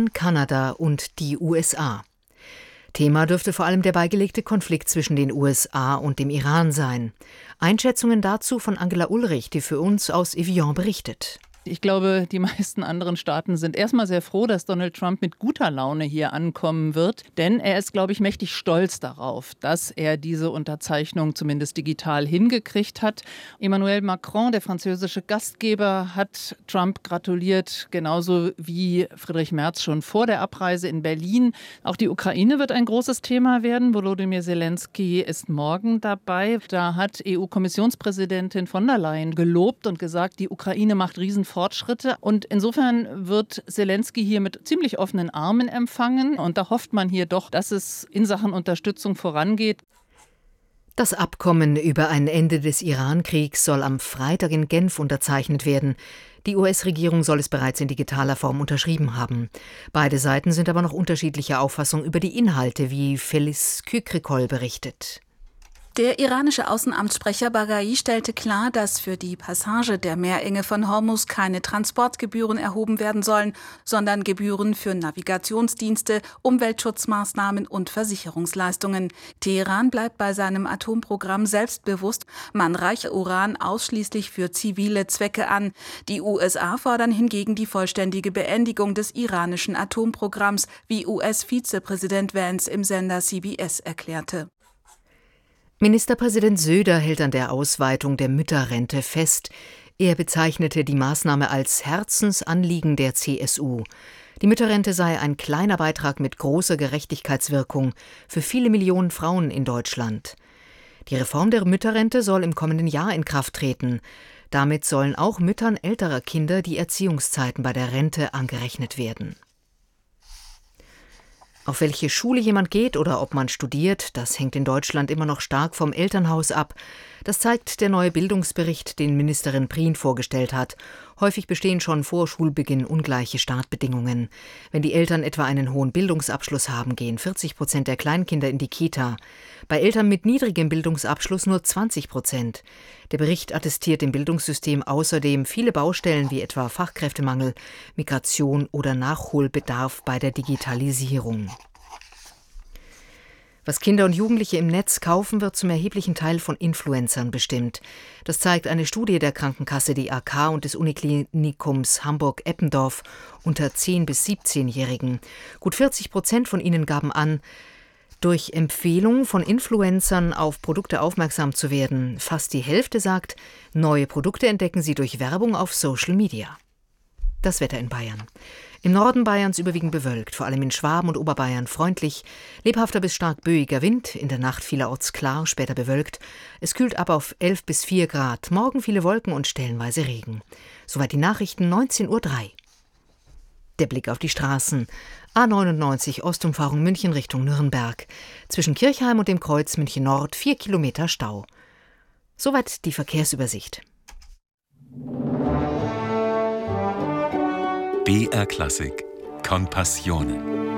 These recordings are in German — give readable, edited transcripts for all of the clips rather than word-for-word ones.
Iran, Kanada und die USA. Thema dürfte vor allem der beigelegte Konflikt zwischen den USA und dem Iran sein. Einschätzungen dazu von Angela Ulrich, die für uns aus Evian berichtet. Ich glaube, die meisten anderen Staaten sind erstmal sehr froh, dass Donald Trump mit guter Laune hier ankommen wird. Denn er ist, glaube ich, mächtig stolz darauf, dass er diese Unterzeichnung zumindest digital hingekriegt hat. Emmanuel Macron, der französische Gastgeber, hat Trump gratuliert, genauso wie Friedrich Merz schon vor der Abreise in Berlin. Auch die Ukraine wird ein großes Thema werden. Volodymyr Zelensky ist morgen dabei. Da hat EU-Kommissionspräsidentin von der Leyen gelobt und gesagt, die Ukraine macht Riesenfortschritte. Und insofern wird Zelensky hier mit ziemlich offenen Armen empfangen. Und da hofft man hier doch, dass es in Sachen Unterstützung vorangeht. Das Abkommen über ein Ende des Iran-Kriegs soll am Freitag in Genf unterzeichnet werden. Die US-Regierung soll es bereits in digitaler Form unterschrieben haben. Beide Seiten sind aber noch unterschiedlicher Auffassung über die Inhalte, wie Felice Kükrikol berichtet. Der iranische Außenamtssprecher Baghai stellte klar, dass für die Passage der Meerenge von Hormuz keine Transportgebühren erhoben werden sollen, sondern Gebühren für Navigationsdienste, Umweltschutzmaßnahmen und Versicherungsleistungen. Teheran bleibt bei seinem Atomprogramm selbstbewusst, man reiche Uran ausschließlich für zivile Zwecke an. Die USA fordern hingegen die vollständige Beendigung des iranischen Atomprogramms, wie US-Vizepräsident Vance im Sender CBS erklärte. Ministerpräsident Söder hält an der Ausweitung der Mütterrente fest. Er bezeichnete die Maßnahme als Herzensanliegen der CSU. Die Mütterrente sei ein kleiner Beitrag mit großer Gerechtigkeitswirkung für viele Millionen Frauen in Deutschland. Die Reform der Mütterrente soll im kommenden Jahr in Kraft treten. Damit sollen auch Müttern älterer Kinder die Erziehungszeiten bei der Rente angerechnet werden. Auf welche Schule jemand geht oder ob man studiert, das hängt in Deutschland immer noch stark vom Elternhaus ab. Das zeigt der neue Bildungsbericht, den Ministerin Prien vorgestellt hat. Häufig bestehen schon vor Schulbeginn ungleiche Startbedingungen. Wenn die Eltern etwa einen hohen Bildungsabschluss haben, gehen 40% der Kleinkinder in die Kita. Bei Eltern mit niedrigem Bildungsabschluss nur 20%. Der Bericht attestiert dem Bildungssystem außerdem viele Baustellen wie etwa Fachkräftemangel, Migration oder Nachholbedarf bei der Digitalisierung. Was Kinder und Jugendliche im Netz kaufen, wird zum erheblichen Teil von Influencern bestimmt. Das zeigt eine Studie der Krankenkasse DAK und des Uniklinikums Hamburg-Eppendorf unter 10- bis 17-Jährigen. Gut 40% von ihnen gaben an, durch Empfehlung von Influencern auf Produkte aufmerksam zu werden. Fast die Hälfte sagt, neue Produkte entdecken sie durch Werbung auf Social Media. Das Wetter in Bayern. Im Norden Bayerns überwiegend bewölkt, vor allem in Schwaben und Oberbayern freundlich, lebhafter bis stark böiger Wind, in der Nacht vielerorts klar, später bewölkt. Es kühlt ab auf 11 bis 4 Grad, morgen viele Wolken und stellenweise Regen. Soweit die Nachrichten, 19:03 Uhr. Der Blick auf die Straßen. A99 Ostumfahrung München Richtung Nürnberg. Zwischen Kirchheim und dem Kreuz München Nord 4 Kilometer Stau. Soweit die Verkehrsübersicht. BR Klassik con Passione.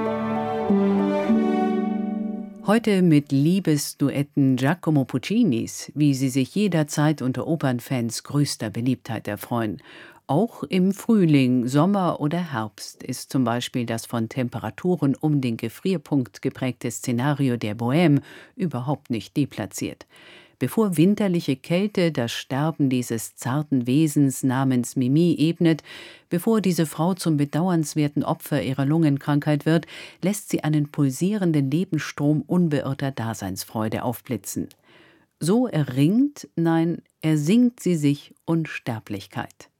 Heute mit Liebesduetten Giacomo Puccinis, wie sie sich jederzeit unter Opernfans größter Beliebtheit erfreuen. Auch im Frühling, Sommer oder Herbst ist zum Beispiel das von Temperaturen um den Gefrierpunkt geprägte Szenario der Bohème überhaupt nicht deplatziert. Bevor winterliche Kälte das Sterben dieses zarten Wesens namens Mimi ebnet, bevor diese Frau zum bedauernswerten Opfer ihrer Lungenkrankheit wird, lässt sie einen pulsierenden Lebensstrom unbeirrter Daseinsfreude aufblitzen. So erringt, nein, ersingt sie sich Unsterblichkeit.